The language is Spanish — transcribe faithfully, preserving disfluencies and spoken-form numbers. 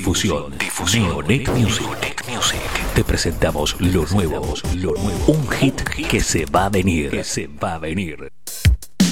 Difusión. Difusión. Neonet Music. Neonet Music. Te presentamos lo nuevo. Lo nuevo. Un hit que se va a venir. Que se va a venir.